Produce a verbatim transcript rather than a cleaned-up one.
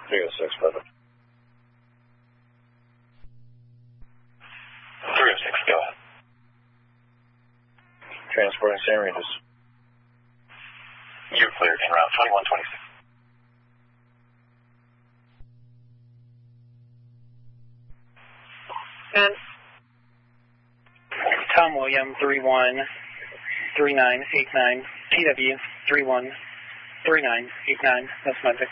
three oh six, brother. three oh six, go ahead. Transporting San Regis. You're cleared in route twenty-one twenty-six. And Tom William, three one three nine eight nine, T W three one three nine eight nine, that's my